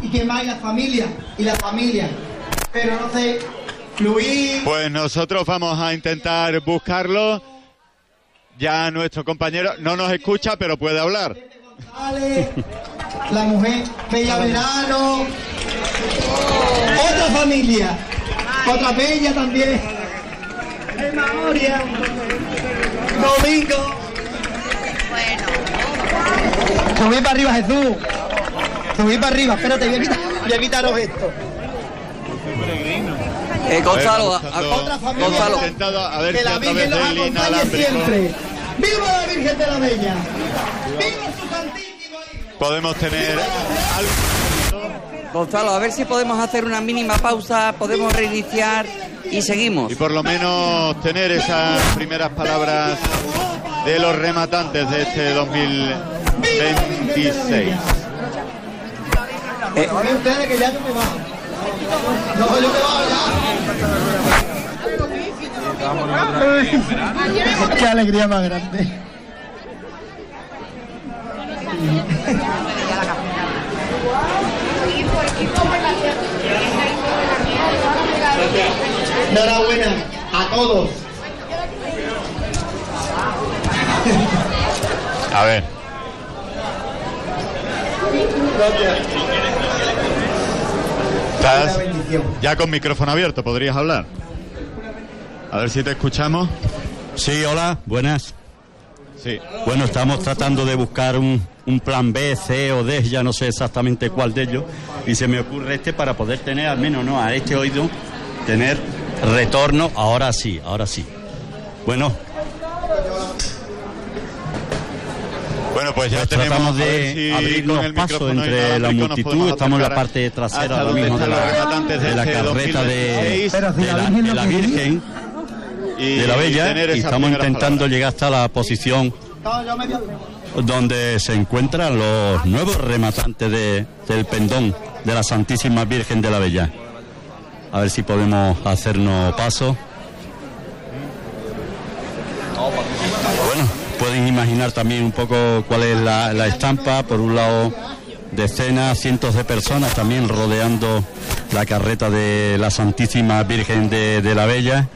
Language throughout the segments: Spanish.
y que más la familia, pero no sé, fluir. Pues nosotros vamos a intentar buscarlo. Ya nuestro compañero no nos escucha, pero puede hablar. La mujer, Bella Verano, otra familia, otra Bella también, Memoria, Domingo. Subid para arriba, Jesús. Subid para arriba, espérate, voy a quitaros esto. Gonzalo, otra familia, Gonzalo. A ver que si la otra Virgen vez los el acompañe inalámbrico. siempre. ¡Viva la Virgen de la Bella! ¡Viva su santísimo hijo! Podemos tener algo. Gonzalo, a ver si podemos hacer una mínima pausa, podemos reiniciar y seguimos. Y por lo menos tener esas primeras palabras de los rematantes de este 2026. Ustedes que ya no me bajo. No, yo me bajo ya. Qué alegría más grande. Enhorabuena a todos. A ver. ¿Estás ya con micrófono abierto? ¿Podrías hablar? A ver si te escuchamos. Sí, hola, buenas. Sí. Bueno, estamos tratando de buscar un plan B, C o D, ya no sé exactamente cuál de ellos, y se me ocurre este para poder tener, al menos no a este oído, tener retorno, ahora sí. Bueno, pues ya tratamos tenemos a ver de si abrirnos con el paso micrófono entre la inalámbrico nos multitud. podemos Estamos en la acercar parte trasera hasta ahora donde mismo de están los la rematantes de carreta de 2026. la Virgen Y de la Bella, tener y esas estamos primeras intentando palabras. llegar hasta la posición donde se encuentran los nuevos rematantes del pendón de la Santísima Virgen de la Bella. A ver si podemos hacernos paso. Bueno, pueden imaginar también un poco cuál es la estampa. Por un lado, decenas, cientos de personas también rodeando la carreta de la Santísima Virgen de la Bella,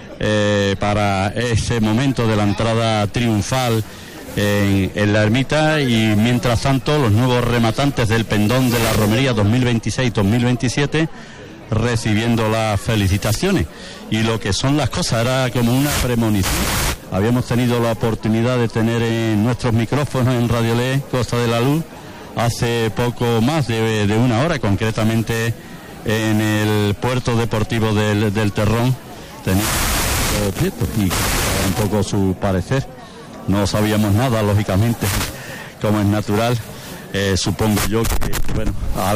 para ese momento de la entrada triunfal en la ermita. Y mientras tanto, los nuevos rematantes del pendón de la romería 2026-2027 recibiendo las felicitaciones. Y lo que son las cosas, era como una premonición. Habíamos tenido la oportunidad de tener en nuestros micrófonos en Radio Le, Costa de la Luz, hace poco más de una hora, concretamente en el puerto deportivo del Terrón. Tenía y un poco su parecer. No sabíamos nada, lógicamente, como es natural. Supongo yo que, bueno,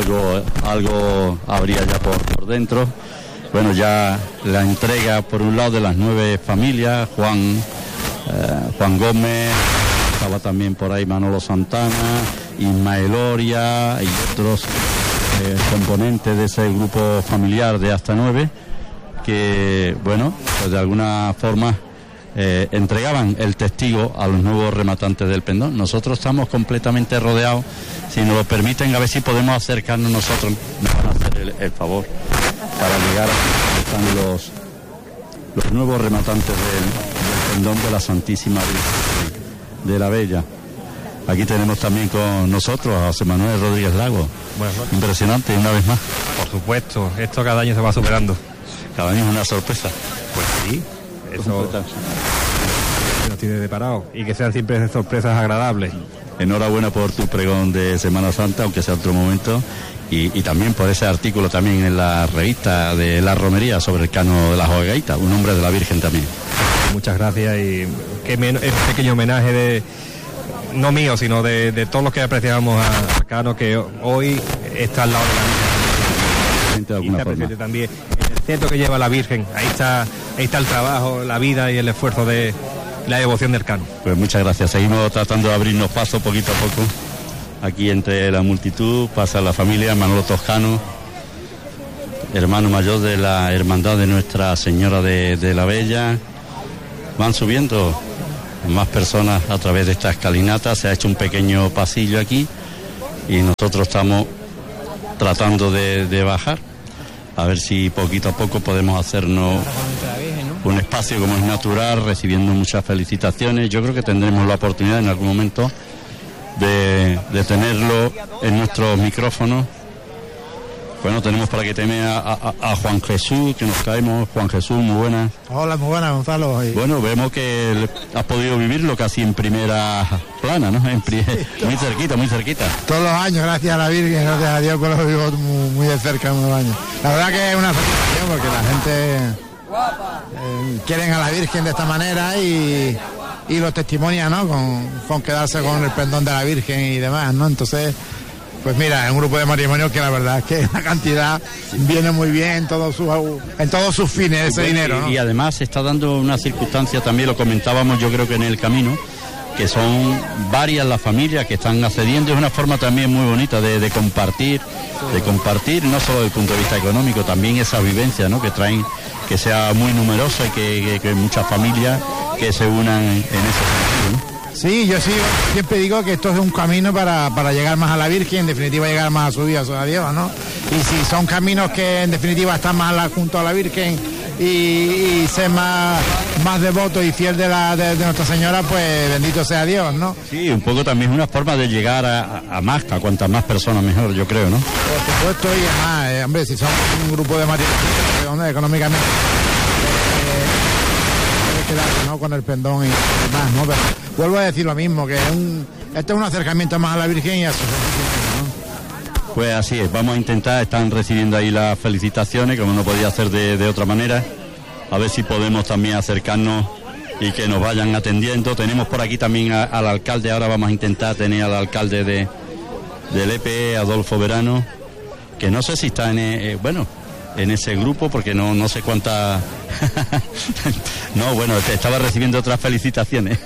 algo habría ya por dentro. Bueno, ya la entrega, por un lado, de las 9 familias, Juan Gómez, estaba también por ahí Manolo Santana, Ismael Oria y otros componentes de ese grupo familiar de hasta 9, que, bueno, pues de alguna forma entregaban el testigo a los nuevos rematantes del pendón. Nosotros estamos completamente rodeados. Si nos lo permiten, a ver si podemos acercarnos nosotros. Nos van a hacer el favor para llegar a donde están los nuevos rematantes del pendón de la Santísima Virgen de la Bella. Aquí tenemos también con nosotros a José Manuel Rodríguez Lago. Impresionante, una vez más. Por supuesto, esto cada año se va superando. Cada año es una sorpresa. Pues sí, eso nos tiene deparado, y que sean siempre sorpresas agradables. Enhorabuena por tu pregón de Semana Santa, aunque sea otro momento, y también por ese artículo también en la revista de La Romería sobre el cano de la Jovegaita, un hombre de la Virgen también. Muchas gracias, y qué pequeño homenaje de, no mío, sino de todos los que apreciamos a Cano, que hoy está al lado de la Virgen. Y está presente también en el centro que lleva la Virgen. Ahí está el trabajo, la vida y el esfuerzo de la devoción del Cano. Pues muchas gracias. Seguimos tratando de abrirnos paso poquito a poco. Aquí entre la multitud pasa la familia Manolo Toscano, hermano mayor de la Hermandad de Nuestra Señora de la Bella. Van subiendo más personas a través de esta escalinata. Se ha hecho un pequeño pasillo aquí y nosotros estamos tratando de bajar. A ver si poquito a poco podemos hacernos un espacio como es natural, recibiendo muchas felicitaciones. Yo creo que tendremos la oportunidad en algún momento de tenerlo en nuestros micrófonos. Bueno, tenemos para que teme a Juan Jesús, que nos caemos. Juan Jesús, muy buenas. Hola, muy buenas, Gonzalo. Bueno, vemos que has podido vivirlo casi en primera plana, ¿no? Muy cerquita, muy cerquita. Todos los años, gracias a la Virgen, gracias a Dios, pues lo vivo muy de cerca, muy años. La verdad que es una satisfacción porque la gente quieren a la Virgen de esta manera y los testimonia, ¿no? Con quedarse con el pendón de la Virgen y demás, ¿no? Entonces, pues mira, es un grupo de matrimonios que la verdad es que la cantidad viene muy bien en todos sus fines, ese dinero, ¿no? Y además se está dando una circunstancia, también lo comentábamos yo creo que en el camino, que son varias las familias que están accediendo. Es una forma también muy bonita de compartir, no solo desde el punto de vista económico, también esa vivencia, ¿no? Que traen, que sea muy numerosa y que muchas familias que se unan en ese sentido, ¿no? Sí, yo siempre digo que esto es un camino para llegar más a la Virgen, en definitiva llegar más a su vida, a Dios, ¿no? Y si son caminos que en definitiva están más junto a la Virgen y ser más devoto y fiel de Nuestra Señora, pues bendito sea Dios, ¿no? Sí, un poco también es una forma de llegar a más, a cuantas más personas mejor, yo creo, ¿no? Por supuesto, y además, hombre, si son un grupo de matrimonios económicamente quedarse, ¿no? Con el pendón y demás, ¿no? Pero vuelvo a decir lo mismo, que este es un acercamiento más a la Virgen y a su santísimo, ¿no? Pues así es, vamos a intentar, están recibiendo ahí las felicitaciones, como no podía hacer de otra manera, a ver si podemos también acercarnos y que nos vayan atendiendo. Tenemos por aquí también al alcalde, ahora vamos a intentar tener al alcalde del EPE, Adolfo Verano, que no sé si está en ese grupo, porque no sé cuántas... No, bueno, estaba recibiendo otras felicitaciones.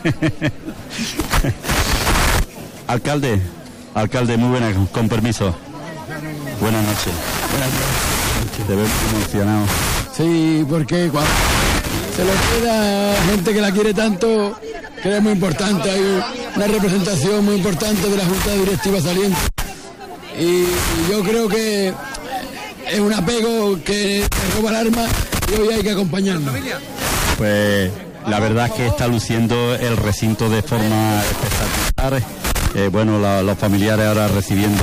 Alcalde, muy buenas, con permiso. Buenas noches. Te veo emocionado. Sí, porque cuando se le queda gente que la quiere tanto, que es muy importante. Hay una representación muy importante de la Junta Directiva saliente. Y yo creo que es un apego que roba el alma y hoy hay que acompañarnos. Pues la verdad es que está luciendo el recinto de forma espectacular. Los familiares ahora recibiendo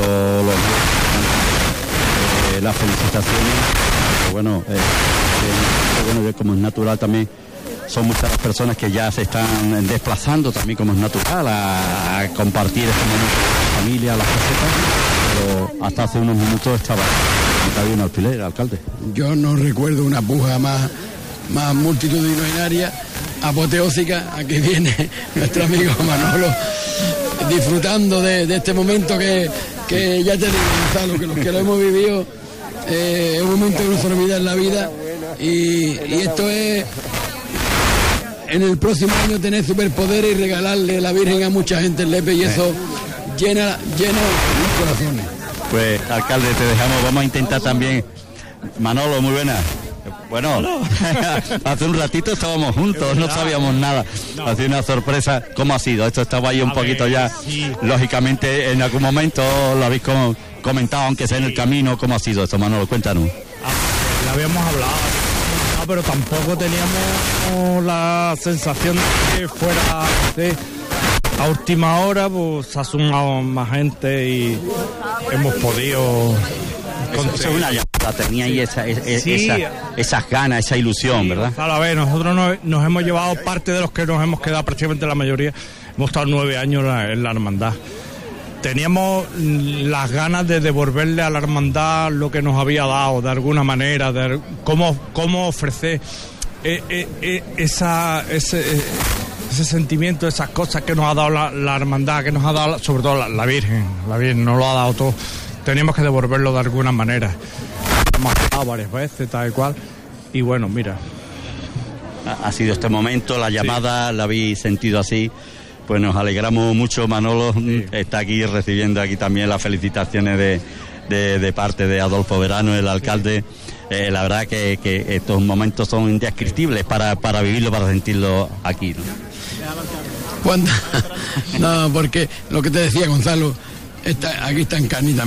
las felicitaciones. Pero como es natural también, son muchas las personas que ya se están desplazando también, como es natural, a compartir este momento con la familia, las casetas. Pero hasta hace unos minutos estaba un alfiler, alcalde. Yo no recuerdo una puja más multitudinaria, apoteósica, a que viene nuestro amigo Manolo, disfrutando de este momento que ya te digo, Gonzalo, que los que lo hemos vivido, es un momento de uniformidad en la vida y esto es en el próximo año tener superpoderes y regalarle la Virgen a mucha gente en Lepe, y eso llena los corazones. Pues, alcalde, te dejamos, vamos a intentar también. Manolo, muy buena. Bueno, hace un ratito estábamos juntos, no sabíamos nada. Ha sido una sorpresa. ¿Cómo ha sido? Esto estaba ahí un poquito ya. Sí. Lógicamente, en algún momento lo habéis comentado, aunque sea en el camino. ¿Cómo ha sido esto, Manolo? Cuéntanos. Lo habíamos hablado, pero tampoco teníamos la sensación de que fuera a última hora, pues se ha sumado más gente y hemos podido... Eso es una llamada, tenía ahí esas ganas, esa ilusión, sí, ¿verdad? A ver, nosotros nos hemos llevado parte de los que nos hemos quedado, prácticamente la mayoría, hemos estado 9 años en la hermandad. Teníamos las ganas de devolverle a la hermandad lo que nos había dado, de alguna manera, de cómo ofrecer ese sentimiento, esas cosas que nos ha dado la hermandad, que nos ha dado sobre todo la Virgen. La Virgen nos lo ha dado todo. Teníamos que devolverlo de alguna manera. Hemos hablado varias veces, tal y cual. Y bueno, mira. Ha sido este momento, la llamada, sí. La habéis sentido así. Pues nos alegramos mucho. Manolo está aquí recibiendo aquí también las felicitaciones de parte de Adolfo Verano, el alcalde. La verdad que estos momentos son indescriptibles para vivirlo, para sentirlo aquí, ¿no? No, porque lo que te decía Gonzalo, aquí está en Canita.